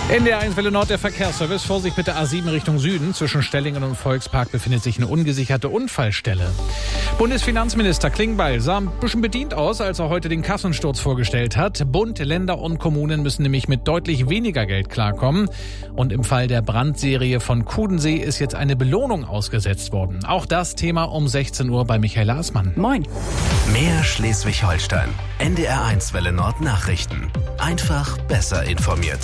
NDR 1 Welle Nord, der Verkehrsservice. Vorsicht mit der A7 Richtung Süden. Zwischen Stellingen und Volkspark befindet sich eine ungesicherte Unfallstelle. Bundesfinanzminister Klingbeil sah ein bisschen bedient aus, als er heute den Kassensturz vorgestellt hat. Bund, Länder und Kommunen müssen nämlich mit deutlich weniger Geld klarkommen. Und im Fall der Brandserie von Kudensee ist jetzt eine Belohnung ausgesetzt worden. Auch das Thema um 16 Uhr bei Michael Aßmann. Moin. Mehr Schleswig-Holstein. NDR 1 Welle Nord Nachrichten. Einfach besser informiert.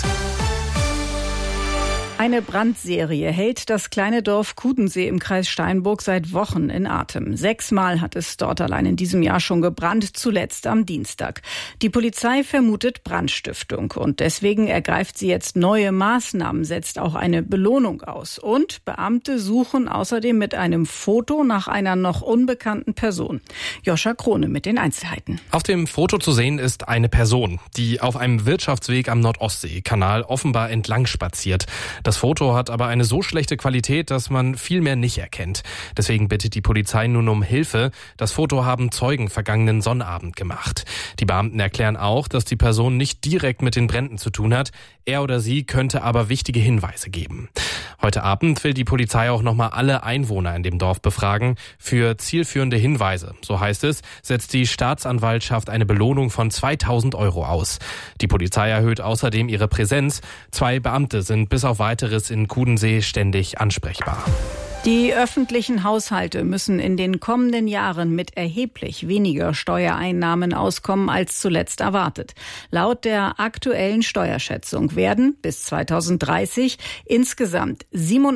Eine Brandserie hält das kleine Dorf Kudensee im Kreis Steinburg seit Wochen in Atem. 6-mal hat es dort allein in diesem Jahr schon gebrannt, zuletzt am Dienstag. Die Polizei vermutet Brandstiftung und deswegen ergreift sie jetzt neue Maßnahmen, setzt auch eine Belohnung aus. Und Beamte suchen außerdem mit einem Foto nach einer noch unbekannten Person. Joscha Krone mit den Einzelheiten. Auf dem Foto zu sehen ist eine Person, die auf einem Wirtschaftsweg am Nordostseekanal offenbar entlang spaziert. Das Foto hat aber eine so schlechte Qualität, dass man viel mehr nicht erkennt. Deswegen bittet die Polizei nun um Hilfe. Das Foto haben Zeugen vergangenen Sonnabend gemacht. Die Beamten erklären auch, dass die Person nicht direkt mit den Bränden zu tun hat. Er oder sie könnte aber wichtige Hinweise geben. Heute Abend will die Polizei auch nochmal alle Einwohner in dem Dorf befragen. Für zielführende Hinweise, so heißt es, setzt die Staatsanwaltschaft eine Belohnung von 2.000 € aus. Die Polizei erhöht außerdem ihre Präsenz. 2 Beamte sind bis auf Weiteres in Kudensee ständig ansprechbar. Die öffentlichen Haushalte müssen in den kommenden Jahren mit erheblich weniger Steuereinnahmen auskommen als zuletzt erwartet. Laut der aktuellen Steuerschätzung werden bis 2030 insgesamt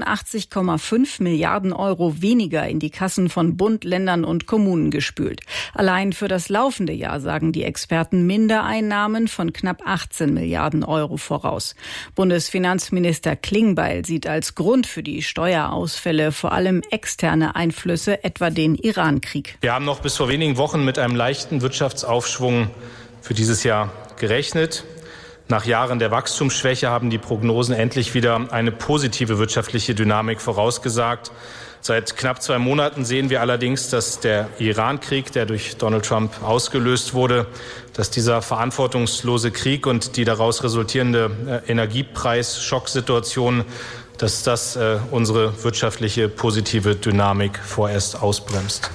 87,5 Milliarden € weniger in die Kassen von Bund, Ländern und Kommunen gespült. Allein für das laufende Jahr sagen die Experten Mindereinnahmen von knapp 18 Milliarden € voraus. Bundesfinanzminister Klingbeil sieht als Grund für die Steuerausfälle vor allem externe Einflüsse, etwa den Iran-Krieg. Wir haben noch bis vor wenigen Wochen mit einem leichten Wirtschaftsaufschwung für dieses Jahr gerechnet. Nach Jahren der Wachstumsschwäche haben die Prognosen endlich wieder eine positive wirtschaftliche Dynamik vorausgesagt. Seit knapp 2 Monaten sehen wir allerdings, dass der Iran-Krieg, der durch Donald Trump ausgelöst wurde, dass dieser verantwortungslose Krieg und die daraus resultierende Energiepreis-Schocksituation, dass das unsere wirtschaftliche positive Dynamik vorerst ausbremst.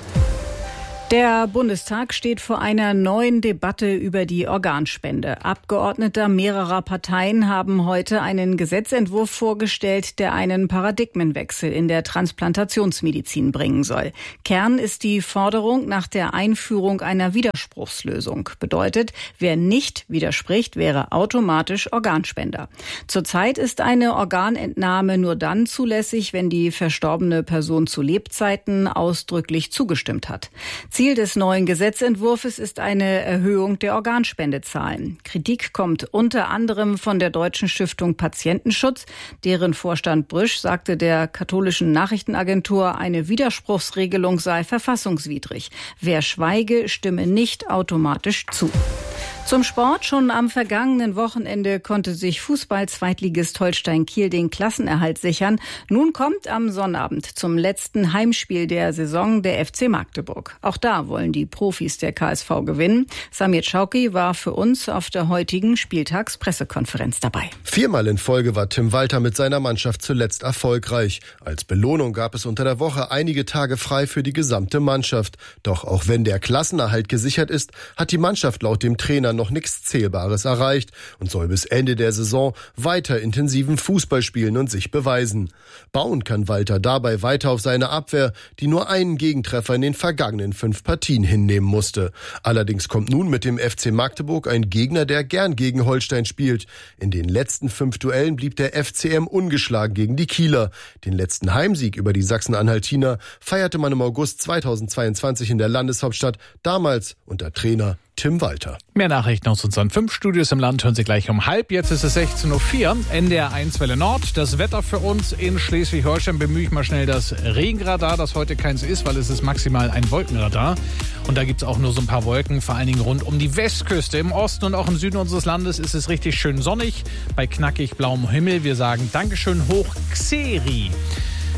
Der Bundestag steht vor einer neuen Debatte über die Organspende. Abgeordnete mehrerer Parteien haben heute einen Gesetzentwurf vorgestellt, der einen Paradigmenwechsel in der Transplantationsmedizin bringen soll. Kern ist die Forderung nach der Einführung einer Widerspruchslösung. Bedeutet, wer nicht widerspricht, wäre automatisch Organspender. Zurzeit ist eine Organentnahme nur dann zulässig, wenn die verstorbene Person zu Lebzeiten ausdrücklich zugestimmt hat. Ziel des neuen Gesetzentwurfs ist eine Erhöhung der Organspendezahlen. Kritik kommt unter anderem von der Deutschen Stiftung Patientenschutz. Deren Vorstand Brüsch sagte der katholischen Nachrichtenagentur, eine Widerspruchsregelung sei verfassungswidrig. Wer schweige, stimme nicht automatisch zu. Zum Sport. Schon am vergangenen Wochenende konnte sich Fußball-Zweitligist Holstein Kiel den Klassenerhalt sichern. Nun kommt am Sonnabend zum letzten Heimspiel der Saison der FC Magdeburg. Auch da wollen die Profis der KSV gewinnen. Samir Schauki war für uns auf der heutigen Spieltagspressekonferenz dabei. 4-mal in Folge war Tim Walter mit seiner Mannschaft zuletzt erfolgreich. Als Belohnung gab es unter der Woche einige Tage frei für die gesamte Mannschaft. Doch auch wenn der Klassenerhalt gesichert ist, hat die Mannschaft laut dem Trainer noch nichts Zählbares erreicht und soll bis Ende der Saison weiter intensiven Fußball spielen und sich beweisen. Bauen kann Walter dabei weiter auf seine Abwehr, die nur einen Gegentreffer in den vergangenen 5 Partien hinnehmen musste. Allerdings kommt nun mit dem FC Magdeburg ein Gegner, der gern gegen Holstein spielt. In den letzten 5 Duellen blieb der FCM ungeschlagen gegen die Kieler. Den letzten Heimsieg über die Sachsen-Anhaltiner feierte man im August 2022 in der Landeshauptstadt, damals unter Trainer Tim Walter. Mehr Nachrichten aus unseren 5 Studios im Land hören Sie gleich um 12:30. Jetzt ist es 16:04 Uhr. NDR 1 Welle Nord. Das Wetter für uns in Schleswig-Holstein. Bemühe ich mal schnell das Regenradar, das heute keins ist, weil es ist maximal ein Wolkenradar. Und da gibt es auch nur so ein paar Wolken, vor allen Dingen rund um die Westküste. Im Osten und auch im Süden unseres Landes ist es richtig schön sonnig, bei knackig blauem Himmel. Wir sagen Dankeschön hoch Xeri.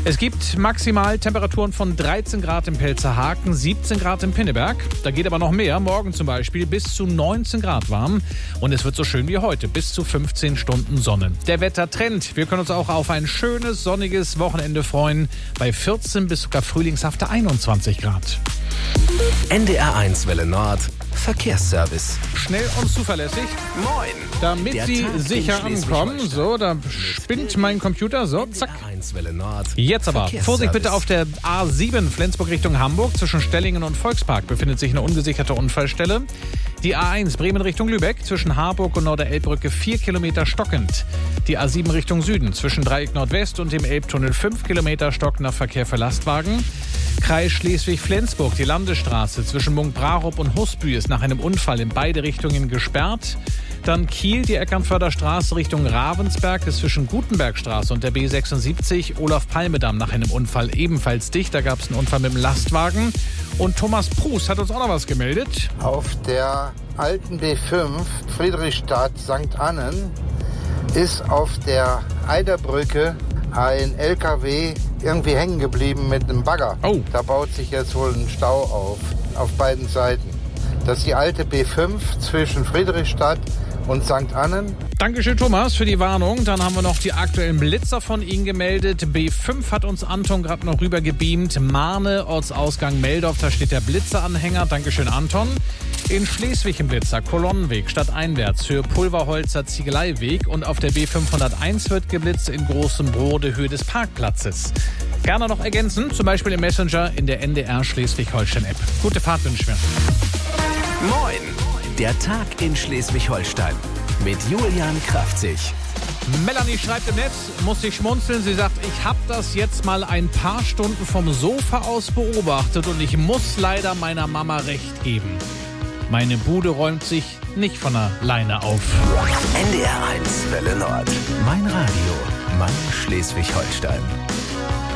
Es gibt maximal Temperaturen von 13 Grad im Pelzerhaken, 17 Grad im Pinneberg. Da geht aber noch mehr. Morgen zum Beispiel bis zu 19 Grad warm. Und es wird so schön wie heute, bis zu 15 Stunden Sonne. Der Wettertrend. Wir können uns auch auf ein schönes, sonniges Wochenende freuen. Bei 14 bis sogar frühlingshafte 21 Grad. NDR1 Welle Nord. Verkehrsservice. Schnell und zuverlässig. Moin. Damit Der Sie Tag in sicher ankommen. So, da spinnt mein Computer. So, zack. NDR1 Welle Nord. Jetzt aber. Vorsicht bitte auf der A7 Flensburg Richtung Hamburg. Zwischen Stellingen und Volkspark befindet sich eine ungesicherte Unfallstelle. Die A1 Bremen Richtung Lübeck. Zwischen Harburg und Norderelbbrücke 4 Kilometer stockend. Die A7 Richtung Süden. Zwischen Dreieck Nordwest und dem Elbtunnel 5 Kilometer stockender Verkehr für Lastwagen. Kreis Schleswig-Flensburg. Die Landesstraße zwischen Munkbrarup und Husby ist nach einem Unfall in beide Richtungen gesperrt. Dann Kiel, die Eckernförder Richtung Ravensberg ist zwischen Gutenbergstraße und der B76 Olaf-Palme-Damm nach einem Unfall ebenfalls dicht. Da gab es einen Unfall mit dem Lastwagen. Und Thomas Prus hat uns auch noch was gemeldet. Auf der alten B5 Friedrichstadt-St. Annen ist auf der Eiderbrücke ein LKW irgendwie hängen geblieben mit einem Bagger. Oh. Da baut sich jetzt wohl ein Stau auf beiden Seiten. Das ist die alte B5 zwischen Friedrichstadt und St. Annen. Dankeschön, Thomas, für die Warnung. Dann haben wir noch die aktuellen Blitzer von Ihnen gemeldet. B5 hat uns Anton gerade noch rüber gebeamt. Mahne, Ortsausgang Meldorf, da steht der Blitzeranhänger. Dankeschön, Anton. In Schleswig im Blitzer, Kolonnenweg, stadteinwärts, Höhe Pulverholzer, Ziegeleiweg. Und auf der B501 wird geblitzt in Großem Brode, Höhe des Parkplatzes. Gerne noch ergänzen, zum Beispiel im Messenger in der NDR Schleswig-Holstein-App. Gute Fahrt wünschen wir. Moin. Der Tag in Schleswig-Holstein. Mit Julian Kraftzig. Melanie schreibt im Netz, muss ich schmunzeln. Sie sagt, ich habe das jetzt mal ein paar Stunden vom Sofa aus beobachtet und ich muss leider meiner Mama recht geben. Meine Bude räumt sich nicht von alleine auf. NDR1 Welle Nord. Mein Radio. Mein Schleswig-Holstein.